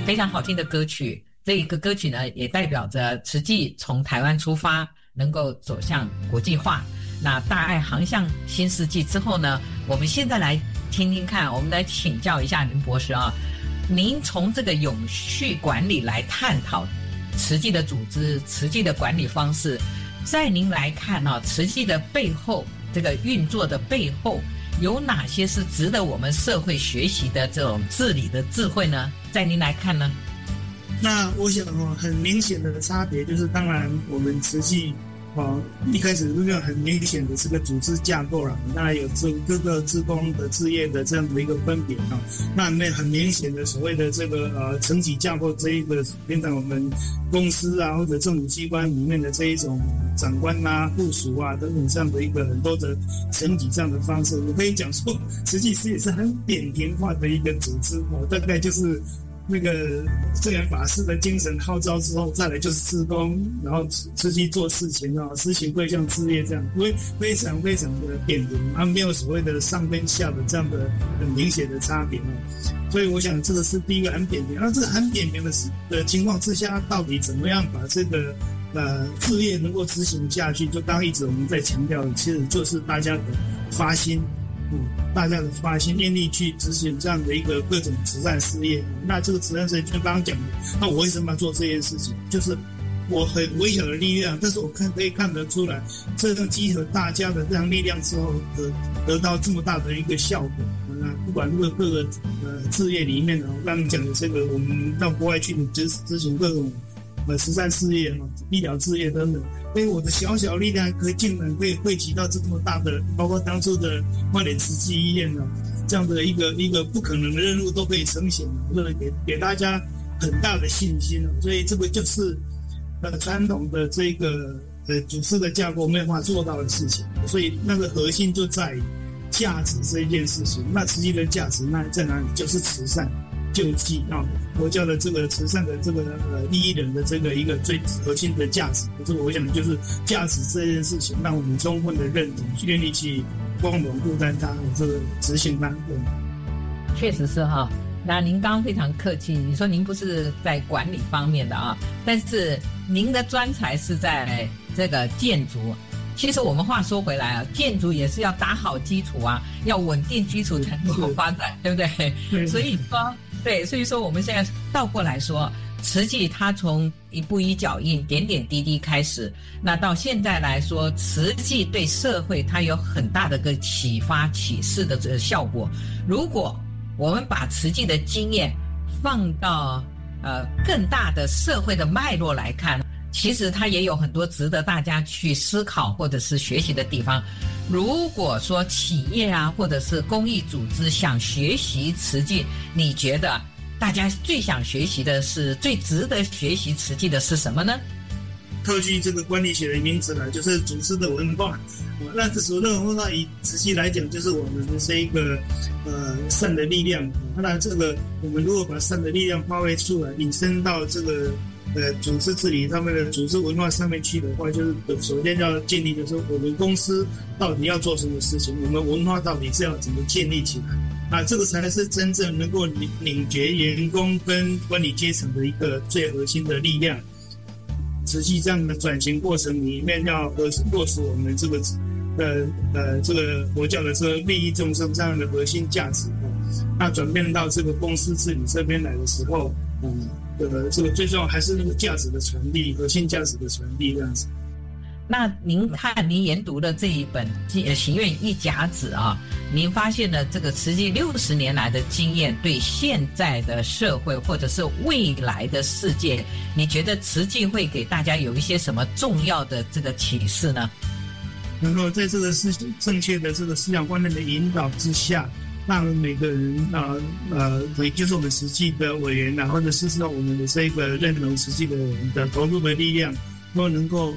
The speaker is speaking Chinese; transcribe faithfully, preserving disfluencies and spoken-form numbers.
非常好听的歌曲。这一个歌曲呢，也代表着慈济从台湾出发，能够走向国际化。那大爱航向新世纪之后呢，我们现在来听听看，我们来请教一下林博士啊，您从这个永续管理来探讨慈济的组织、慈济的管理方式，在您来看啊，慈济的背后，这个运作的背后，有哪些是值得我们社会学习的这种治理的智慧呢？在您来看呢？ 那我想哦，很明显的差别就是，当然我们慈济哦一开始这个很明显的这个组织架构了，那有这各个志工的志业的这样的一个分别啊。那那很明显的所谓的这个呃层级架构这一个，变成我们公司啊或者政府机关里面的这一种长官啊、部属啊等等这样的一个很多的层级这样的方式，我可以讲说，实际是也是很扁平化的一个组织哦，大概就是那个自然法师的精神号召之后，再来就是志工，然后持续做事情啊，施行各项事业，这样非非常非常的扁平，啊，没有所谓的上跟下的这样的很明显的差别啊。所以我想这个是第一个很扁平。那这个很扁平的的情况之下，到底怎么样把这个呃事业能够执行下去？就刚一直我们在强调的，其实就是大家的发心。嗯，大家的发心愿力去执行这样的一个各种慈善事业。那这个慈善事业就刚刚讲的，那我为什么要做这件事情？就是我很微小的力量，但是我看可以看得出来，这样集合大家的这样力量之后，得得到这么大的一个效果。那不管这个各个呃事业里面呢，我刚刚讲的这个，我们到国外去执执行各种呃慈善事业、医疗事业等等。所以我的小小力量可以竟然可以汇集到这么大的，包括当初的花莲慈济医院啊，这样的一个一个不可能的任务都可以成型，或者给给大家很大的信心啊。所以这个就是呃传统的这个呃组织的架构没有办法做到的事情。所以那个核心就在于价值这一件事情。那慈济的价值那在哪里？就是慈善。救济啊，佛教的这个慈善的这个呃利益人的这个一个最核心的价值，这个我想就是价值这件事情，让我们充分的认同，愿意去光荣负担它，这个执行它。 确实是哈。那您刚刚非常客气，你说您不是在管理方面的啊，但是您的专才是在这个建筑。其实我们话说回来啊，建筑也是要打好基础啊，要稳定基础才能够发展，对不对？对。所以说。对，所以说我们现在倒过来说，慈济它从一步一脚印、点点滴滴开始，那到现在来说，慈济对社会它有很大的个启发、启示的这个效果。如果我们把慈济的经验放到呃更大的社会的脉络来看，其实它也有很多值得大家去思考或者是学习的地方。如果说企业啊，或者是公益组织想学习慈济，你觉得大家最想学习的是、最值得学习慈济的是什么呢？ 套句这个管理学的名词呢，就是组织的文化。那这所谓的文化，以慈济来讲，就是我们的这一个呃善的力量。那这个我们如果把善的力量发挥出来，引申到这个呃组织治理上面的组织文化上面去的话，就是首先要建立的是我们公司到底要做什么事情，我们文化到底是要怎么建立起来啊，这个才是真正能够凝凝结员工跟管理阶层的一个最核心的力量。实际这样的转型过程里面，要落实我们这个呃呃这个佛教的这个利益众生这样的核心价值，那转变到这个公司治理这边来的时候，嗯。呃，这个最重要还是那个价值的传递，核心价值的传递这样子。 那您看，您研读的这一本《行愿一甲子》啊，您发现了这个慈济六十年来的经验，对现在的社会或者是未来的世界，你觉得慈济会给大家有一些什么重要的这个启示呢？ 能够在这个思正确的这个思想观念的引导之下，让每个人啊呃，也就是我们慈济的委员啊，或者是说我们的这个认同慈济的人的投入的力量，都能够